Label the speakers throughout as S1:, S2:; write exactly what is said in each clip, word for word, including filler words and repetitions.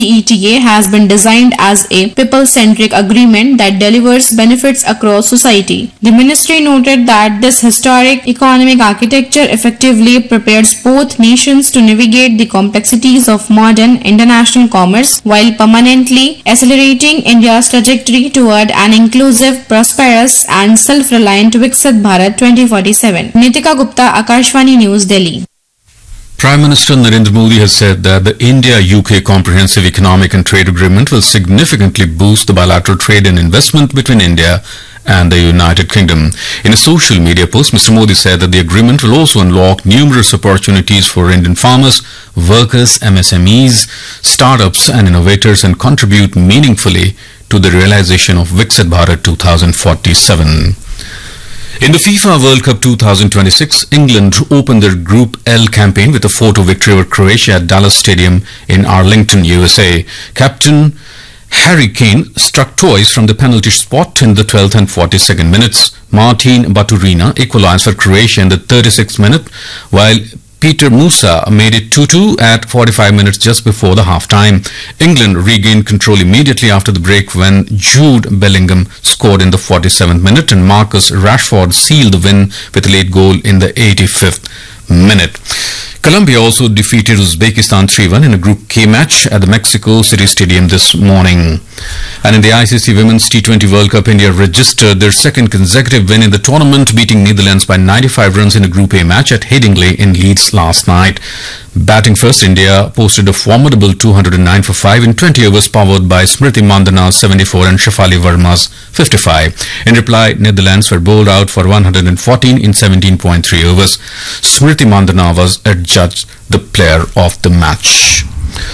S1: E T A has been designed as a people-centric agreement that delivers benefits across society. The ministry noted that this historic economic architecture effectively prepares both nations to navigate the complexities of modern international commerce while permanently accelerating India's trajectory toward an inclusive, prosperous and self-reliant Viksit Bharat twenty forty-seven. Nitika Gupta, Akashvani News, Delhi.
S2: Prime Minister Narendra Modi has said that the India-U K Comprehensive Economic and Trade Agreement will significantly boost the bilateral trade and investment between India and the United Kingdom. In a social media post, Mister Modi said that the agreement will also unlock numerous opportunities for Indian farmers, workers, M S M Es, startups and innovators and contribute meaningfully to the realization of Viksit Bharat twenty forty-seven. In the FIFA World Cup twenty twenty-six, England opened their Group L campaign with a four two victory over Croatia at Dallas Stadium in Arlington, U S A. Captain Harry Kane struck twice from the penalty spot in the twelfth and forty-second minutes. Martin Baturina equalized for Croatia in the thirty-sixth minute, while Peter Musa made it two two at forty-five minutes just before the half-time. England regained control immediately after the break when Jude Bellingham scored in the forty-seventh minute and Marcus Rashford sealed the win with a late goal in the eighty-fifth minute. Colombia also defeated Uzbekistan three one in a Group K match at the Mexico City Stadium this morning. And in the I C C Women's T twenty World Cup, India registered their second consecutive win in the tournament, beating Netherlands by ninety-five runs in a Group A match at Headingley in Leeds last night. Batting first, India posted a formidable two hundred nine for five in twenty overs, powered by Smriti Mandhana's seventy-four and Shefali Verma's fifty-five. In reply, Netherlands were bowled out for one hundred fourteen in seventeen point three overs. Smriti Mandhana was adjudged the player of the match.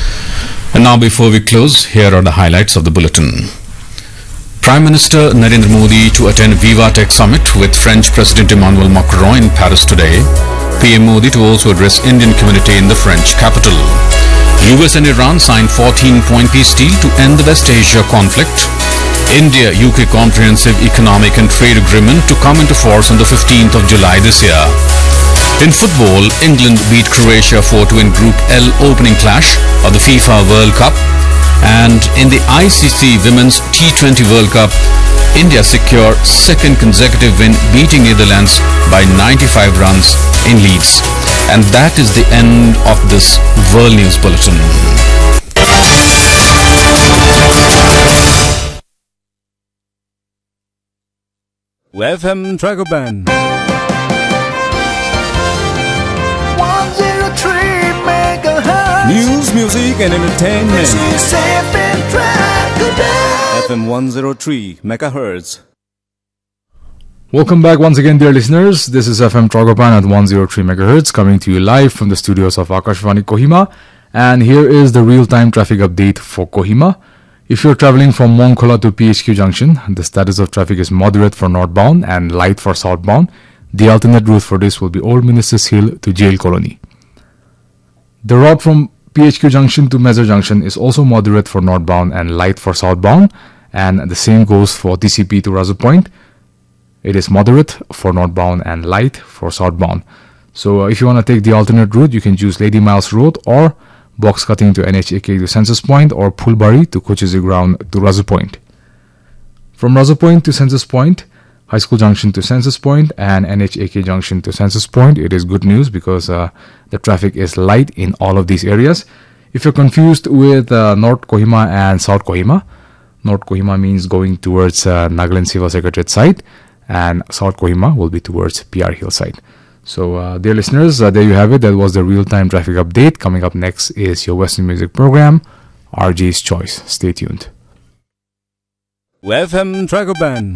S2: And now, before we close, here are the highlights of the bulletin. Prime Minister Narendra Modi to attend Viva Tech Summit with French President Emmanuel Macron in Paris today. P M Modi to also address Indian community in the French capital. U S and Iran signed fourteen-point peace deal to end the West Asia conflict. India-U K Comprehensive Economic and Trade Agreement to come into force on the fifteenth of July this year. In football, England beat Croatia four two in Group L opening clash of the FIFA World Cup. And in the I C C Women's T twenty World Cup, India secure second consecutive win, beating Netherlands by ninety-five runs in Leeds. And that is the end of this World News Bulletin.
S3: F M Dragoban. News, music and entertainment. F M one oh three megahertz.
S4: Welcome back once again, dear listeners. This is F M Tragopan at one oh three megahertz, coming to you live from the studios of Akashvani Kohima. And here is the real-time traffic update for Kohima. If you're traveling from Mongkhola to P H Q Junction, the status of traffic is moderate for northbound and light for southbound. The alternate route for this will be Old Ministers Hill to Jail Colony. The route from P H Q Junction to Mezzer Junction is also moderate for northbound and light for southbound, and the same goes for T C P to Razu Point. It is moderate for northbound and light for southbound. So uh, if you want to take the alternate route, you can choose Lady Miles Road or box cutting to N H A K to Census Point or Phulbari to Kochizi Ground to Razu Point. From Razu Point to Census Point, High School Junction to Census Point and N H A K Junction to Census Point, it is good news because uh, the traffic is light in all of these areas. If you're confused with uh, North Kohima and South Kohima, North Kohima means going towards uh, Nagaland Civil Secretariat side, and South Kohima will be towards P R Hill side. So, uh, dear listeners, uh, there you have it. That was the real-time traffic update. Coming up next is your Western music program, R J's Choice. Stay tuned.
S3: F M Dragoban.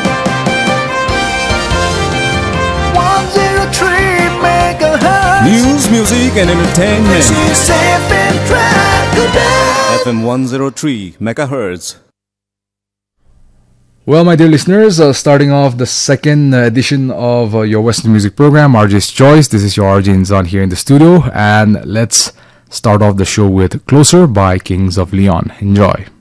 S3: News, music and entertainment. F M one oh three megahertz.
S4: Well, my dear listeners, uh, starting off the second edition of uh, your Western music program, R J's Choice. This is your R J Inzan here in the studio, and let's start off the show with Closer by Kings of Leon. Enjoy.